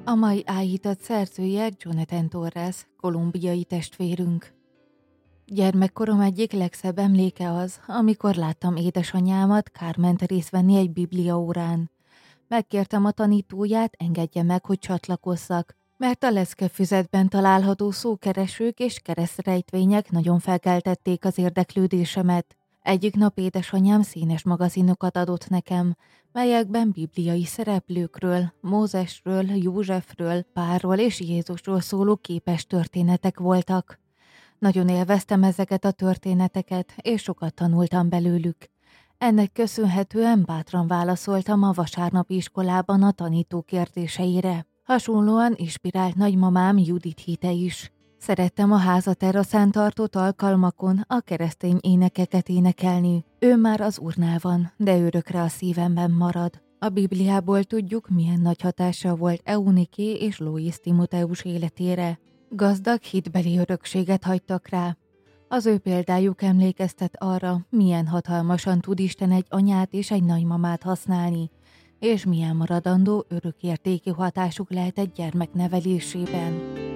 A mai áhítat szerzője Jonathan Torres, kolumbiai testvérünk. Gyermekkorom egyik legszebb emléke az, amikor láttam édesanyámat Carment részt venni egy bibliaórán. Megkértem a tanítóját, engedje meg, hogy csatlakozzak, mert a leckefüzetben található szókeresők és keresztrejtvények nagyon felkeltették az érdeklődésemet. Egyik nap édesanyám színes magazinokat adott nekem, melyekben bibliai szereplőkről, Mózesről, Józsefről, Pálról és Jézusról szóló képes történetek voltak. Nagyon élveztem ezeket a történeteket, és sokat tanultam belőlük. Ennek köszönhetően bátran válaszoltam a vasárnapi iskolában a tanító kérdéseire. Hasonlóan inspirált nagymamám Judit hite is. Szerettem a házateraszán tartott alkalmakon a keresztény énekeket énekelni. Ő már az Úrnál van, de örökre a szívemben marad. A Bibliából tudjuk, milyen nagy hatása volt Euniké és Lois Timotheus életére. Gazdag hitbeli örökséget hagytak rá. Az ő példájuk emlékeztet arra, milyen hatalmasan tud Isten egy anyát és egy nagymamát használni, és milyen maradandó örökértékű hatásuk lehet egy gyermek nevelésében.